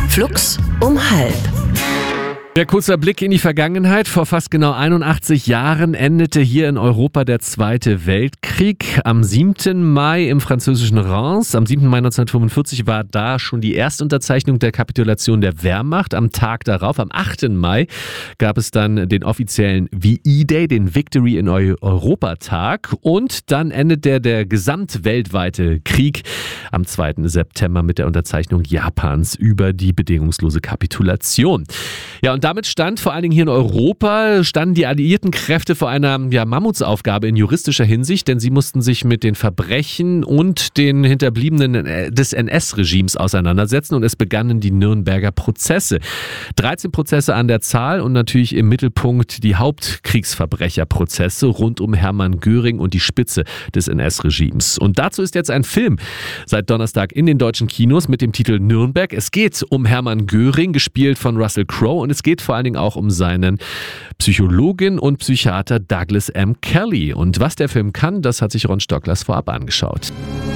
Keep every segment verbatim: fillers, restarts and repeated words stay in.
Flux um halb. Der kurzer Blick in die Vergangenheit. Vor fast genau einundachtzig Jahren endete hier in Europa der Zweite Weltkrieg. Am siebten Mai im französischen Reims, am siebten Mai neunzehnhundertfünfundvierzig war da schon die Erstunterzeichnung der Kapitulation der Wehrmacht. Am Tag darauf, am achten Mai, gab es dann den offiziellen V E-Day, den Victory in Europa-Tag. Und dann endete der gesamtweltweite Krieg am zweiten September mit der Unterzeichnung Japans über die bedingungslose Kapitulation. Ja, und damit stand vor allen Dingen hier in Europa, standen die alliierten Kräfte vor einer ja, Mammutsaufgabe in juristischer Hinsicht, denn sie mussten sich mit den Verbrechen und den Hinterbliebenen des N S-Regimes auseinandersetzen und es begannen die Nürnberger Prozesse. dreizehn Prozesse an der Zahl und natürlich im Mittelpunkt die Hauptkriegsverbrecherprozesse rund um Hermann Göring und die Spitze des N S-Regimes. Und dazu ist jetzt ein Film seit Donnerstag in den deutschen Kinos mit dem Titel Nürnberg. Es geht um Hermann Göring, gespielt von Russell Crowe, und es geht vor allen Dingen auch um seinen Psychologen und Psychiater Douglas M. Kelly. Und was der Film kann, das hat sich Ron Stocklers vorab angeschaut.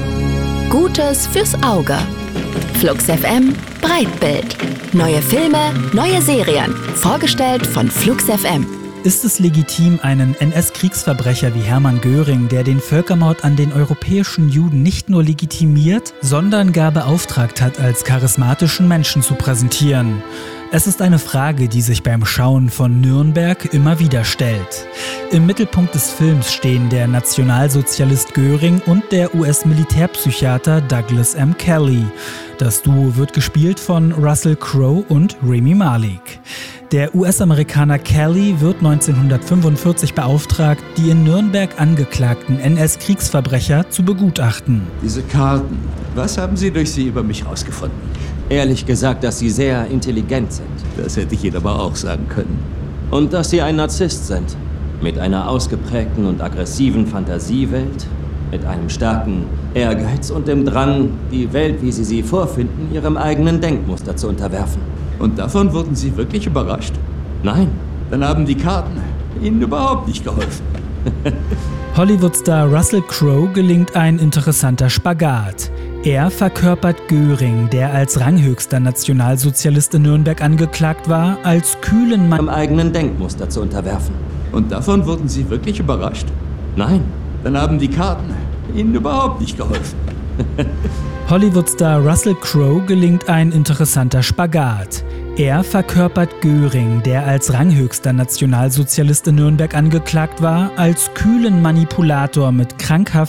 Gutes fürs Auge. Flux F M Breitbild. Neue Filme, neue Serien. Vorgestellt von Flux F M. Ist es legitim, einen N S-Kriegsverbrecher wie Hermann Göring, der den Völkermord an den europäischen Juden nicht nur legitimiert, sondern gar beauftragt hat, als charismatischen Menschen zu präsentieren? Es ist eine Frage, die sich beim Schauen von Nürnberg immer wieder stellt. Im Mittelpunkt des Films stehen der Nationalsozialist Göring und der U S-Militärpsychiater Douglas M. Kelly. Das Duo wird gespielt von Russell Crowe und Rami Malek. Der U S-Amerikaner Kelly wird neunzehnhundertfünfundvierzig beauftragt, die in Nürnberg angeklagten N S-Kriegsverbrecher zu begutachten. Diese Karten, was haben Sie durch sie über mich rausgefunden? Ehrlich gesagt, dass Sie sehr intelligent sind. Das hätte ich Ihnen aber auch sagen können. Und dass Sie ein Narzisst sind. Mit einer ausgeprägten und aggressiven Fantasiewelt, mit einem starken Ehrgeiz und dem Drang, die Welt, wie Sie sie vorfinden, Ihrem eigenen Denkmuster zu unterwerfen. Und davon wurden Sie wirklich überrascht? Nein. Dann haben die Karten Ihnen überhaupt nicht geholfen. Hollywood-Star Russell Crowe gelingt ein interessanter Spagat. Er verkörpert Göring, der als ranghöchster Nationalsozialist in Nürnberg angeklagt war, als kühlen Mann Ihrem eigenen Denkmuster zu unterwerfen. Und davon wurden Sie wirklich überrascht? Nein. Dann haben die Karten Ihnen überhaupt nicht geholfen. Hollywood-Star Russell Crowe gelingt ein interessanter Spagat. Er verkörpert Göring, der als ranghöchster Nationalsozialist in Nürnberg angeklagt war, als kühlen Manipulator mit krankhaft